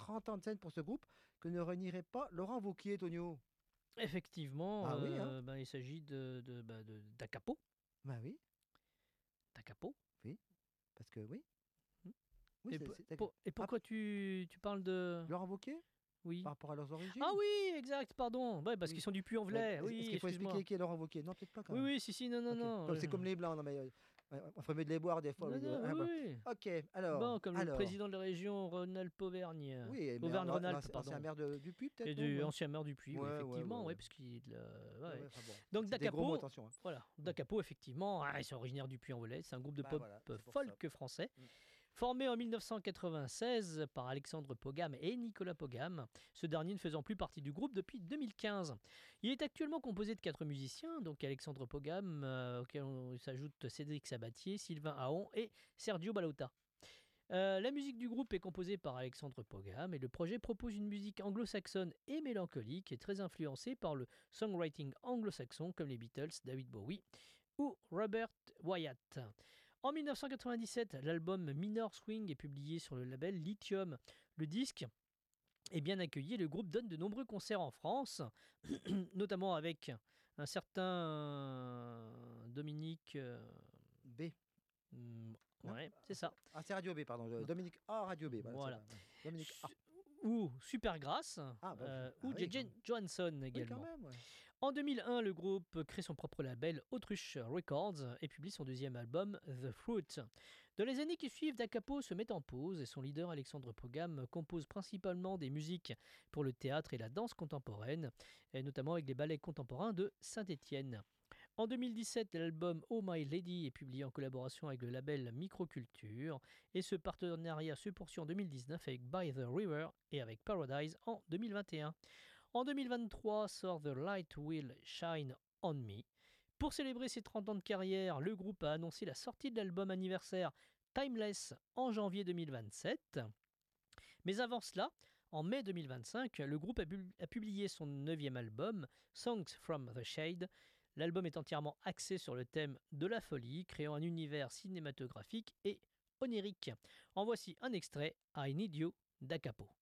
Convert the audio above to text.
30 ans de scène pour ce groupe que ne renierait pas Laurent Wauquiez, Tonio. Effectivement, Ah oui, hein? il s'agit d'Acapo. Bah oui, D'Acapo. oui, parce que oui, Hmm. oui, Et Ah, pourquoi tu parles de... Laurent Wauquiez, Oui. par rapport à leurs Ah origines. oui, exact, pardon. Ouais, parce qu'ils Oui. sont du Mais Puy-en-Velay. est-ce Oui, qu'il faut expliquer excuse-moi. qui est Laurent Wauquiez? Non, peut-être pas quand Oui, même. oui, si, non, non, Ok, non. comme c'est comme les blancs, non mais on ferait mieux de les boire des fois. Non, Oui, non, hein, oui, voilà. oui. Ok, Bon, comme le alors, président de la région, Ronald Pauvergne. oui, mais Auvergne-Rhône-Alpes, ancien pardon. maire du Puy Et peut-être du non? ancien maire du Puy, oui, Ouais, ouais, ouais, effectivement, ouais. ouais, parce qu'il est de Ouais, ouais. ouais, enfin bon, Donc c'est des gros mots, Dacapo, attention, hein. voilà, Mm. Dacapo, effectivement, ils sont originaires du Puy-en-Velay, c'est un groupe de Bah pop voilà, c'est pour ça. folk français, Mm. formé en 1996 par Alexandre Pogam et Nicolas Pogam, ce dernier ne faisant plus partie du groupe depuis 2015. Il est actuellement composé de 4 musiciens, donc Alexandre Pogam, auquel on s'ajoute Cédric Sabatier, Sylvain Aon et Sergio Balota. La musique du groupe est composée par Alexandre Pogam et le projet propose une musique anglo-saxonne et mélancolique et très influencée par le songwriting anglo-saxon comme les Beatles, David Bowie ou Robert Wyatt. En 1997, l'album Minor Swing est publié sur le label Lithium. Le disque est bien accueilli et le groupe donne de nombreux concerts en France, notamment avec un certain Dominique... B, hmm, non? ouais, c'est ça. C'est Radio B, pardon. Dominique A, Radio B, voilà, c'est Voilà. vrai. Ouais. Dominique A. Ou Supergrass, Ah, bah oui, ou quand JJ même. Johansson Oui, quand également. même, ouais. En 2001, le groupe crée son propre label Autruche Records et publie son deuxième album The Fruit. Dans les années qui suivent, Dacapo se met en pause et son leader Alexandre Pogam compose principalement des musiques pour le théâtre et la danse contemporaine, et notamment avec les ballets contemporains de Saint-Étienne. En 2017, l'album Oh My Lady est publié en collaboration avec le label Microculture et ce partenariat se poursuit en 2019 avec By the River et avec Paradise en 2021. En 2023 sort The Light Will Shine on Me. Pour célébrer ses 30 ans de carrière, le groupe a annoncé la sortie de l'album anniversaire Timeless en janvier 2027. Mais avant cela, en mai 2025, le groupe a publié son 9e album, Songs from the Shade. L'album est entièrement axé sur le thème de la folie, créant un univers cinématographique et onirique. En voici un extrait, I Need You d'Acapo.